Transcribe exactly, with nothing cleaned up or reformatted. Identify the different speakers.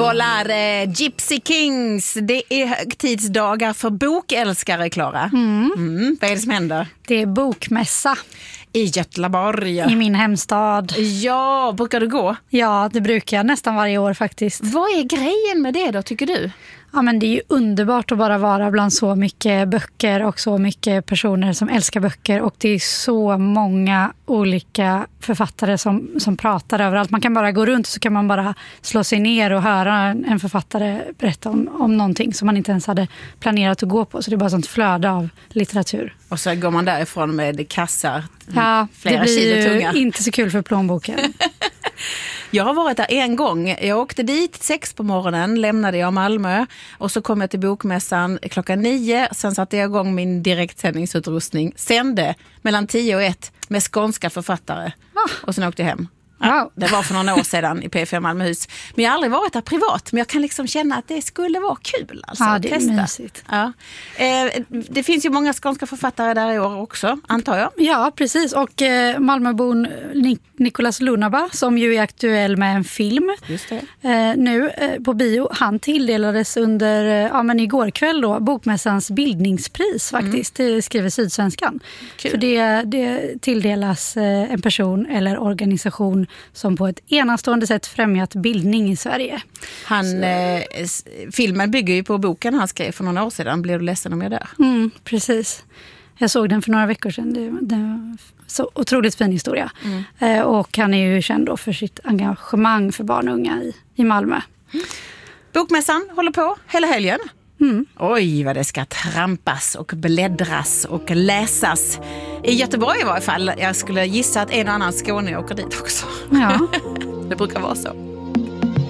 Speaker 1: Volare, Gypsy Kings. Det är högtidsdagar för bokälskare, Klara.
Speaker 2: Mm.
Speaker 1: Mm, vad är det som händer?
Speaker 2: Det är bokmässa.
Speaker 1: I Göteborg.
Speaker 2: I min hemstad.
Speaker 1: Ja, brukar du gå?
Speaker 2: Ja, det brukar jag nästan varje år faktiskt.
Speaker 1: Vad är grejen med det då, tycker du?
Speaker 2: Ja, men det är ju underbart att bara vara bland så mycket böcker och så mycket personer som älskar böcker. Och det är så många olika författare som, som pratar överallt. Man kan bara gå runt så kan man bara slå sig ner och höra en författare berätta om, om någonting som man inte ens hade planerat att gå på. Så det är bara sånt flöde av litteratur.
Speaker 1: Och så går man därifrån med kassar.
Speaker 2: Ja,
Speaker 1: flera
Speaker 2: det blir
Speaker 1: kilo
Speaker 2: ju
Speaker 1: tunga.
Speaker 2: inte så kul för plånboken.
Speaker 1: Jag har varit där en gång. Jag åkte dit sex på morgonen, lämnade jag Malmö och så kom jag till bokmässan klockan nio. Sen satte jag igång min direktsändningsutrustning, sände mellan tio och ett med skånska författare och sen åkte jag hem.
Speaker 2: Wow.
Speaker 1: Det var för några år sedan i P fem Malmöhus. Men jag har aldrig varit där privat. Men jag kan liksom känna att det skulle vara kul. Alltså,
Speaker 2: ja, det är
Speaker 1: testa.
Speaker 2: mysigt.
Speaker 1: Ja. Eh, det finns ju många skånska författare där i år också, antar jag.
Speaker 2: Ja, precis. Och eh, Malmöbon Nik- Nicolas Lunaba, som ju är aktuell med en film
Speaker 1: Just det.
Speaker 2: Eh, nu eh, på bio, han tilldelades under, eh, ja men igår kväll då, Bokmässans bildningspris faktiskt, mm. det skriver Sydsvenskan.
Speaker 1: Kul.
Speaker 2: För det, det tilldelas eh, en person eller organisation som på ett enastående sätt främjat bildning i Sverige.
Speaker 1: Han, eh, filmen bygger ju på boken han skrev för några år sedan. Blev du ledsen om jag dör?
Speaker 2: Mm, precis. Jag såg den för några veckor sedan. Det, det var så otroligt fin historia. Mm. Eh, och han är ju känd då för sitt engagemang för barn och unga i, i Malmö.
Speaker 1: Mm. Bokmässan håller på hela helgen. Mm. Oj, vad det ska trampas och bläddras och läsas. I Göteborg i varje fall. Jag skulle gissa att en och annan skåning åker dit också.
Speaker 2: Ja.
Speaker 1: Det brukar vara så.